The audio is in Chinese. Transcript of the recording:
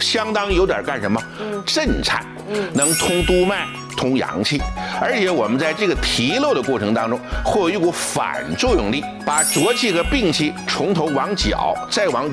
相当有点干什么？震颤，能通督脉。通阳气，而且我们在这个提漏的过程当中，会有一股反作用力，把浊气和病气从头往脚，再往